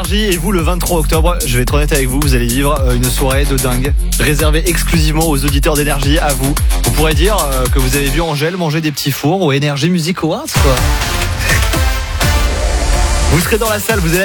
Et vous, le 23 octobre, je vais être honnête avec vous, vous allez vivre une soirée de dingue, réservée exclusivement aux auditeurs d'Énergie, à vous. Vous pourrez dire que vous avez vu Angèle manger des petits fours au Energy Music Awards, quoi. Vous serez dans la salle, vous allez